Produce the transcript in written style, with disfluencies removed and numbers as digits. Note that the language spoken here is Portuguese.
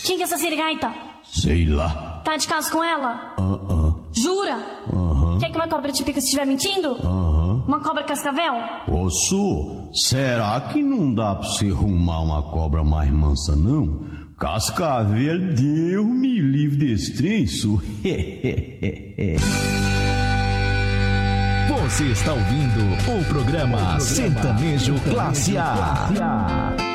Quem que é essa sirigaita? Sei lá. Tá de caso com ela? Jura? Quer que uma cobra te pica se estiver mentindo? Uma cobra cascavel? Ô, Su, será que não dá pra você arrumar uma cobra mais mansa, não? Cascavel, Deus me livre desse trem, Su. Você está ouvindo o programa Sertanejo Classe A.